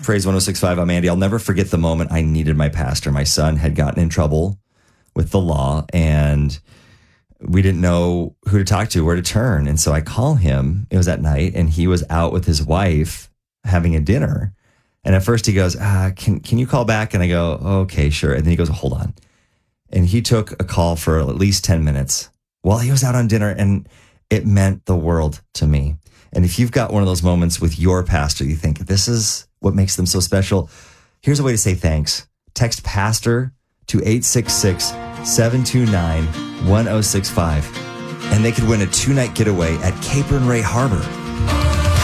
Praise 106.5. I'm Andy. I'll never forget the moment I needed my pastor. My son had gotten in trouble with the law, and we didn't know who to talk to, where to turn. And so I call him. It was at night, and he was out with his wife having a dinner. And at first he goes, can you call back? And I go, okay, sure. And then he goes, hold on. And he took a call for at least 10 minutes while he was out on dinner, and it meant the world to me. And if you've got one of those moments with your pastor, you think this is what makes them so special, here's a way to say thanks. Text pastor to 866-729-1065. And they could win a 2-night getaway at Cape and Ray Harbor.